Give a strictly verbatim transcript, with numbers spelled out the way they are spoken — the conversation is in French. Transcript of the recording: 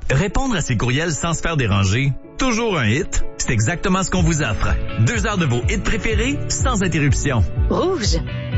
Répondre à ses courriels sans se faire déranger, toujours un hit. C'est exactement ce qu'on vous offre. Deux heures de vos hits préférés sans interruption. Rouge.